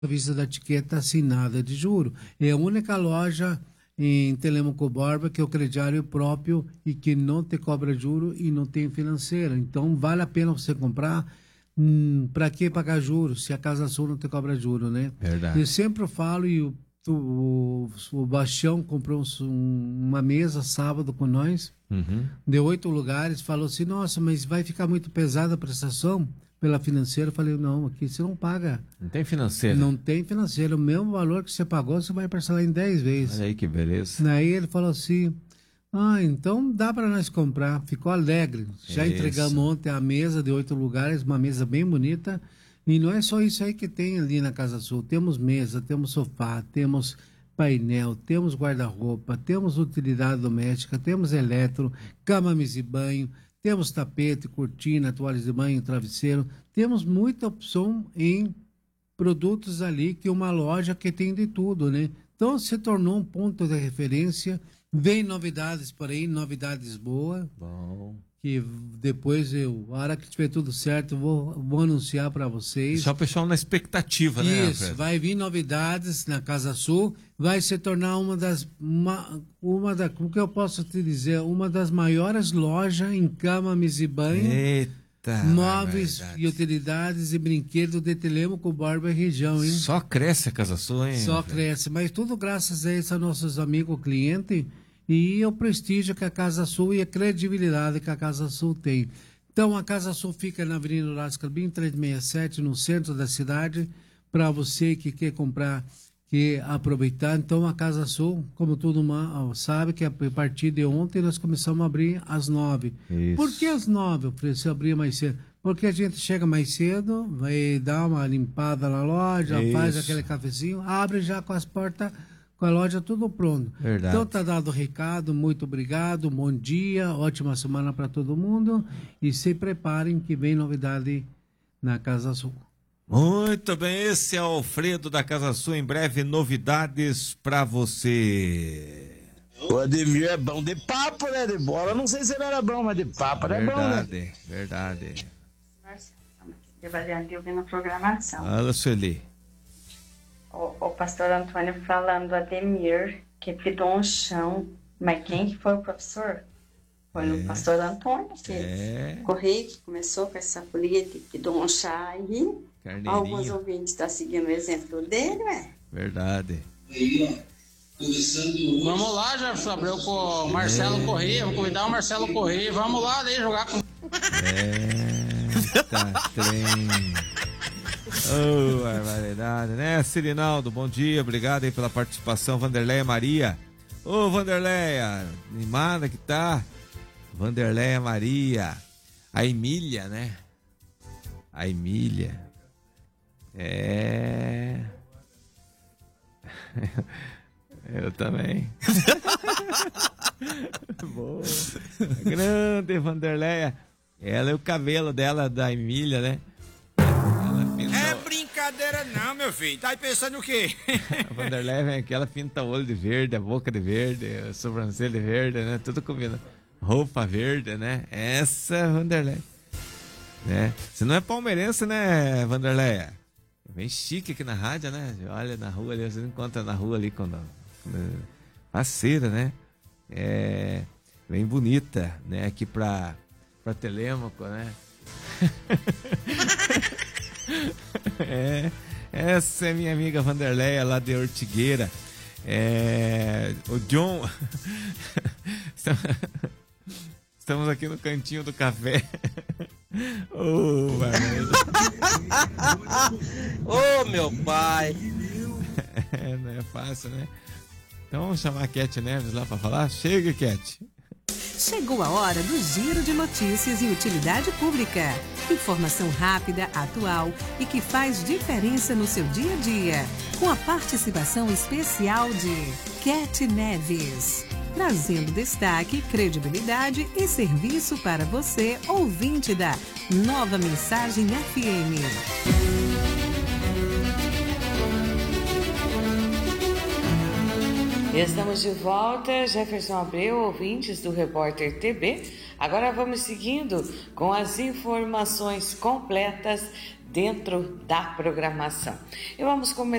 vista da etiqueta assim, nada de juro. É a única loja em Telêmaco Borba que é o crediário próprio e que não te cobra juro e não tem financeira. Então vale a pena você comprar. Para que pagar juros se a Casa Sul não te cobra juro, né? Verdade. Eu sempre falo e o Bastião comprou uma mesa sábado com nós, de 8 lugares, falou assim, nossa, mas vai ficar muito pesada a prestação pela financeira. Eu falei, não, aqui você não paga. Não tem financeira? Não tem financeira. O mesmo valor que você pagou, você vai parcelar em 10 vezes. Olha aí que beleza. Daí ele falou assim, então dá para nós comprar. Ficou alegre. Já Isso. entregamos ontem a mesa de 8 lugares, uma mesa bem bonita. E não é só isso aí que tem ali na Casa Sul. Temos mesa, temos sofá, temos painel, temos guarda-roupa, temos utilidade doméstica, temos eletro, cama, mesa e banho, temos tapete, cortina, toalhas de banho, travesseiro. Temos muita opção em produtos ali, que é uma loja que tem de tudo, né? Então se tornou um ponto de referência. Vem novidades por aí, novidades boas. Bom. Que depois a hora que tiver tudo certo, vou anunciar para vocês. Só o pessoal na expectativa, né? Isso, vai vir novidades na Casa Sul, vai se tornar como que eu posso te dizer, uma das maiores lojas em cama, mesa e banho. Eita, móveis e utilidades e brinquedos de Telêmaco Borba e região, hein? Só cresce a Casa Sul, hein? Só cresce, mas tudo graças a esses nossos amigos clientes e o prestígio que a Casa Sul e a credibilidade que a Casa Sul tem. Então, a Casa Sul fica na Avenida Horácio Carbim, 367, no centro da cidade, para você que quer comprar, quer aproveitar. Então, a Casa Sul, como todo mundo sabe, que a partir de ontem nós começamos a abrir às 9. Isso. Por que às 9 eu preciso abrir mais cedo? Porque a gente chega mais cedo, vai dar uma limpada na loja, Isso. faz aquele cafezinho, abre já com as portas, com a loja tudo pronto. Verdade. Então tá dado o recado, muito obrigado, bom dia, ótima semana para todo mundo e se preparem que vem novidade na Casa Sul. Muito bem, esse é o Alfredo da Casa Sul, em breve novidades para você. O Ademir é bom de papo, né, de bola, não sei se ele era bom, mas de papo era bom, né? Verdade. Trabalhando e ouvindo a programação. Fala, Sueli. O pastor Antônio falando do Ademir, que pedou um chão. Mas quem que foi o professor? Foi o pastor Antônio, que Correia, que começou com essa folia de pedou um chá aí. Alguns ouvintes estão seguindo o exemplo dele, né? Verdade. Vamos lá, Jefferson Abreu, com o Marcelo Correia. Vou convidar o Marcelo Correia. Vamos lá, daí jogar com. Trem. Oh, barbaridade, né? Sirinaldo, bom dia, obrigado aí pela participação. Vanderleia Maria. Ô, Vanderleia, animada que tá. Vanderleia Maria. A Emília, né? A Emília. Eu também. Boa. Grande Vanderleia. Ela e o cabelo dela, da Emília, né? É brincadeira não, meu filho. Tá aí pensando o quê? A Vanderleia vem aqui, ela pinta o olho de verde, a boca de verde, a sobrancelha de verde, né? Tudo combina. Roupa verde, né? Essa é a Vanderleia. Né? Você não é palmeirense, né, Vanderleia? Bem chique aqui na rádio, né? Olha na rua ali, você encontra na rua ali quando parceira, né? Bem bonita, né? Aqui pra Telêmaco, né? Essa é minha amiga Vanderleia lá de Ortigueira. O John. Estamos aqui no cantinho do café. Ô, meu pai! Não é fácil, né? Então vamos chamar a Cat Neves lá para falar? Chega, Cat! Chegou a hora do Giro de Notícias e Utilidade Pública. Informação rápida, atual e que faz diferença no seu dia a dia. Com a participação especial de Cat Neves. Trazendo destaque, credibilidade e serviço para você, ouvinte da Nova Mensagem FM. Estamos de volta, Jefferson Abreu, ouvintes do Repórter TB. Agora vamos seguindo com as informações completas dentro da programação. E vamos começar